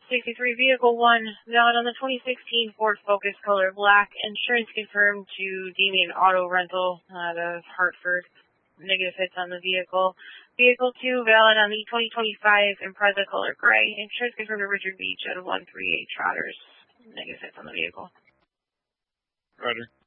63, Vehicle 1, valid on the 2016 Ford Focus color black. Insurance confirmed to Damien Auto Rental out of Hartford. Negative hits on the vehicle. Vehicle 2, valid on the 2025 Impreza color gray. Insurance confirmed to Richard Beach out of 138 Trotters. Negative hits on the vehicle. Roger.